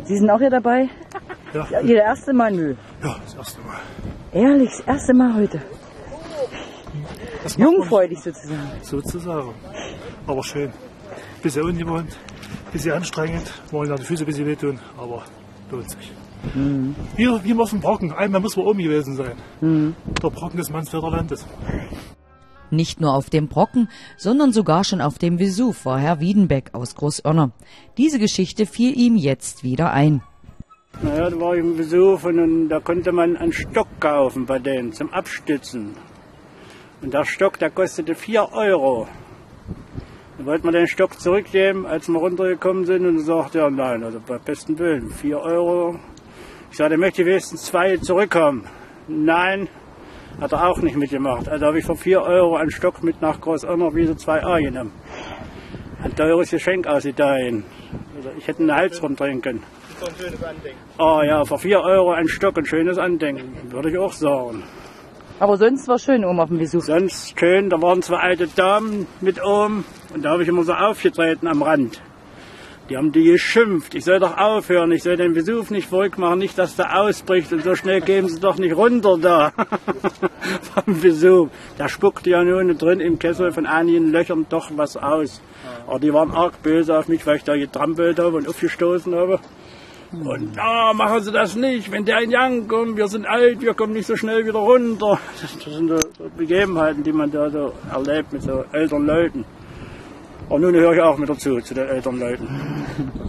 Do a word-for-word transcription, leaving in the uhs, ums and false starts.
Sie sind auch hier dabei? Ja. Ja, Ihr erste Mal? Nö. Ja, das erste Mal. Ehrlich, das erste Mal heute. Das macht man Jungfräulich sozusagen. sozusagen. Aber schön. Bisschen ungewohnt, bisschen anstrengend. Wollen ja die Füße ein bisschen wehtun, aber lohnt sich. Mhm. Hier, wie auf dem Brocken. Einmal muss man oben gewesen sein. Mhm. Der Brocken des Mansfelder Landes. Nicht nur auf dem Brocken, sondern sogar schon auf dem Vesuv war Herr Wiedenbeck aus Großoerner. Diese Geschichte fiel ihm jetzt wieder ein. Naja, da war ich im Vesuv und, und da konnte man einen Stock kaufen bei denen zum Abstützen. Und der Stock, der kostete vier Euro. Da wollten wir den Stock zurückgeben, als wir runtergekommen sind, und sagte er, nein, also bei besten Willen, vier Euro. Ich sagte, möchte ich wenigstens zwei zurückkommen. Nein, hat er auch nicht mitgemacht. Also habe ich für vier Euro einen Stock mit nach Großoerner wieder zwei A genommen. Ein teures Geschenk aus Italien. Also ich hätte einen Hals rumtrinken. So ein schönes Andenken. Oh ja, für vier Euro ein Stock, ein schönes Andenken, würde ich auch sagen. Aber sonst war schön oben auf dem Vesuv. Sonst schön, da waren zwei alte Damen mit oben und da habe ich immer so aufgetreten am Rand. Die haben die geschimpft, ich soll doch aufhören, ich soll den Vesuv nicht verrückt machen, nicht, dass der ausbricht und so schnell gehen sie doch nicht runter da vom Vesuv. Der spuckte ja nur drin im Kessel von einigen Löchern doch was aus. Aber die waren arg böse auf mich, weil ich da getrampelt habe und aufgestoßen habe. Und ja, machen Sie das nicht, wenn der in Young kommt, wir sind alt, wir kommen nicht so schnell wieder runter. Das, das sind so Begebenheiten, die man da so erlebt mit so älteren Leuten. Und nun höre ich auch wieder zu, zu den älteren Leuten.